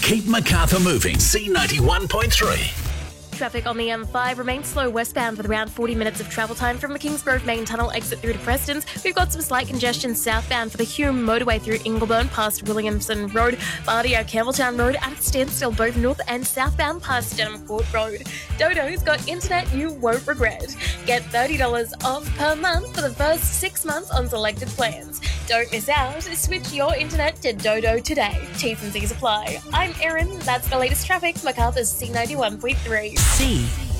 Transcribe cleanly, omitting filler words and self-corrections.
Keep Macarthur moving. C91.3. Traffic on the M5 remains slow westbound with around 40 minutes of travel time from the Kingsgrove main tunnel exit through to Prestons. We've got some slight congestion southbound for the Hume motorway through Ingleburn past Williamson Road, Bardia Campbelltown Road at a standstill both north and southbound past Denham Court Road. Dodo's got internet you won't regret. Get $30 off per month for the first 6 months on selected plans. Don't miss out. Switch your internet to Dodo today. T's and C's apply. I'm Erin. That's the latest traffic. Macarthur's C91.3. C